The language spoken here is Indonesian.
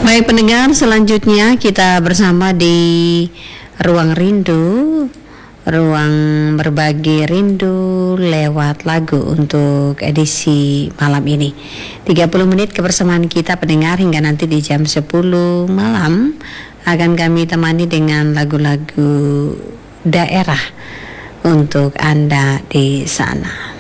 Baik pendengar, selanjutnya kita bersama di Ruang Rindu, ruang berbagi rindu lewat lagu untuk edisi malam ini. 30 menit kebersamaan kita pendengar hingga nanti di jam 10 malam akan kami temani dengan lagu-lagu daerah untuk Anda di sana.